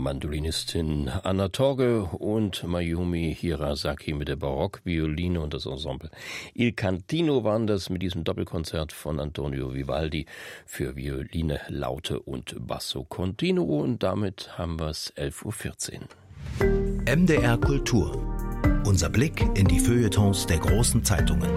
Mandolinistin Anna Torge und Mayumi Hirasaki mit der Barockvioline und das Ensemble Il Cantino waren das mit diesem Doppelkonzert von Antonio Vivaldi für Violine, Laute und Basso Continuo. Und damit haben wir es 11.14 Uhr. MDR Kultur. Unser Blick in die Feuilletons der großen Zeitungen.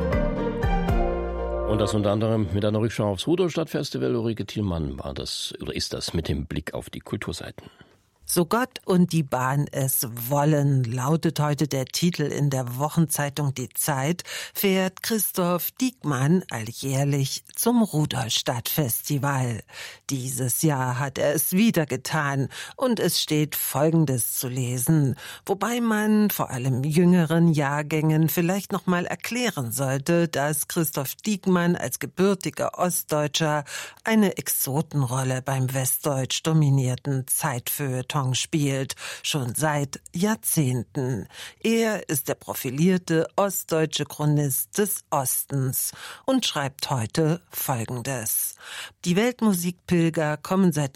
Und das unter anderem mit einer Rückschau aufs Rudolstadt-Festival. Ulrike Thielmann war das oder ist das mit dem Blick auf die Kulturseiten. So Gott und die Bahn es wollen, lautet heute der Titel in der Wochenzeitung Die Zeit, fährt Christoph Diekmann alljährlich zum Rudolstadt-Festival. Dieses Jahr hat er es wieder getan und es steht Folgendes zu lesen, wobei man vor allem jüngeren Jahrgängen vielleicht noch mal erklären sollte, dass Christoph Diekmann als gebürtiger Ostdeutscher eine Exotenrolle beim westdeutsch dominierten Zeitfeuilleton spielt, schon seit Jahrzehnten. Er ist der profilierte ostdeutsche Chronist des Ostens und schreibt heute Folgendes. Die Weltmusikpilger kommen seit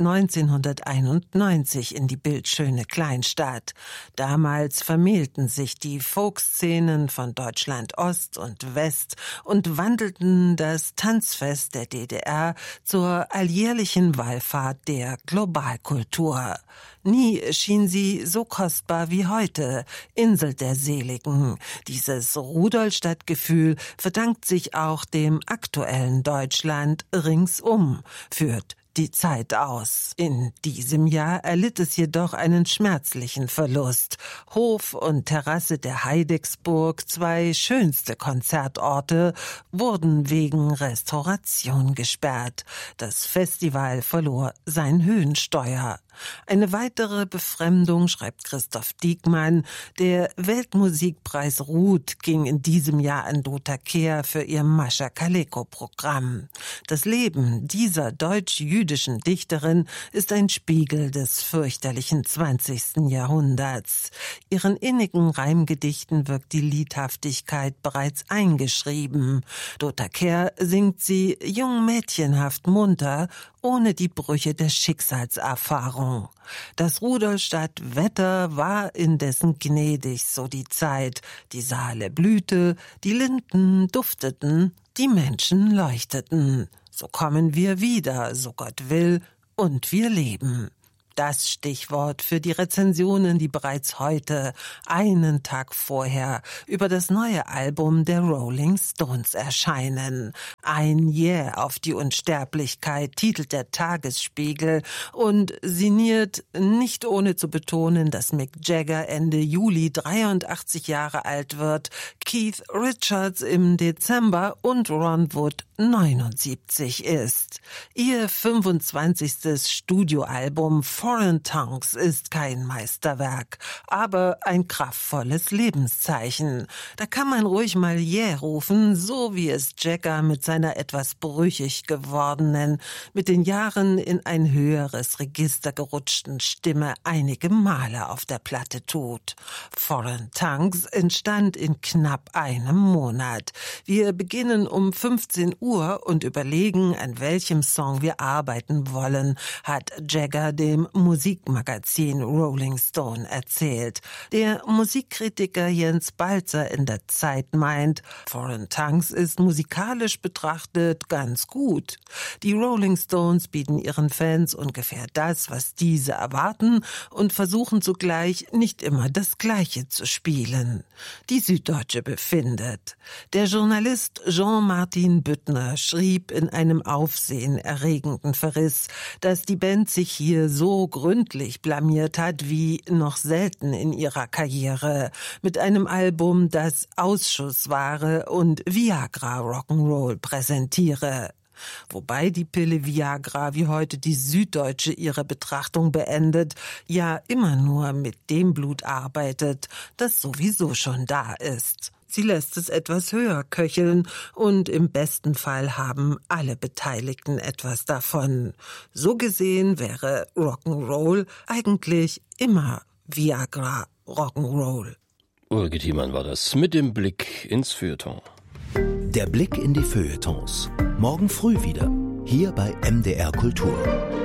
1991 in die bildschöne Kleinstadt. Damals vermählten sich die Folkszenen von Deutschland Ost und West und wandelten das Tanzfest der DDR zur alljährlichen Wallfahrt der Globalkultur. Nie schien sie so kostbar wie heute, Insel der Seligen. Dieses Rudolstadt-Gefühl verdankt sich auch dem aktuellen Deutschland ringsum, führt die Zeit aus. In diesem Jahr erlitt es jedoch einen schmerzlichen Verlust. Hof und Terrasse der Heidecksburg, zwei schönste Konzertorte, wurden wegen Restauration gesperrt. Das Festival verlor sein Höhensteuer. Eine weitere Befremdung, schreibt Christoph Diekmann. Der Weltmusikpreis Ruth ging in diesem Jahr an Dota Kehr für ihr Mascha Kaleko-Programm. Das Leben dieser deutsch-jüdischen Dichterin ist ein Spiegel des fürchterlichen 20. Jahrhunderts. Ihren innigen Reimgedichten wirkt die Liedhaftigkeit bereits eingeschrieben. Dota Kehr singt sie jung mädchenhaft munter, ohne die Brüche der Schicksalserfahrung. Das Rudolstadt-Wetter war indessen gnädig, so die Zeit. Die Saale blühte, die Linden dufteten, die Menschen leuchteten. So kommen wir wieder, so Gott will, und wir leben. Das Stichwort für die Rezensionen, die bereits heute, einen Tag vorher, über das neue Album der Rolling Stones erscheinen. Ein Yeah auf die Unsterblichkeit, titelt der Tagesspiegel und sinniert, nicht ohne zu betonen, dass Mick Jagger Ende Juli 83 Jahre alt wird, Keith Richards im Dezember und Ron Wood 79 ist. Ihr 25. Studioalbum Foreign Tongues ist kein Meisterwerk, aber ein kraftvolles Lebenszeichen. Da kann man ruhig mal Yeah rufen, so wie es Jagger mit seiner etwas brüchig gewordenen, mit den Jahren in ein höheres Register gerutschten Stimme einige Male auf der Platte tut. Foreign Tongues entstand in knapp einem Monat. Wir beginnen um 15 Uhr und überlegen, an welchem Song wir arbeiten wollen, hat Jagger dem Musikmagazin Rolling Stone erzählt. Der Musikkritiker Jens Balzer in der Zeit meint, Foreign Tongues ist musikalisch betrachtet ganz gut. Die Rolling Stones bieten ihren Fans ungefähr das, was diese erwarten und versuchen zugleich nicht immer das Gleiche zu spielen. Die Süddeutsche befindet. Der Journalist Jean-Martin Büttner schrieb in einem aufsehenerregenden Verriss, dass die Band sich hier so gründlich blamiert hat wie noch selten in ihrer Karriere, mit einem Album, das Ausschussware und Viagra Rock'n'Roll präsentiere. Wobei die Pille Viagra, wie heute die Süddeutsche ihre Betrachtung beendet, ja immer nur mit dem Blut arbeitet, das sowieso schon da ist. Sie lässt es etwas höher köcheln und im besten Fall haben alle Beteiligten etwas davon. So gesehen wäre Rock'n'Roll eigentlich immer Viagra Rock'n'Roll. Ulrike Thielmann war das mit dem Blick ins Feuilleton. Der Blick in die Feuilletons. Morgen früh wieder, hier bei MDR Kultur.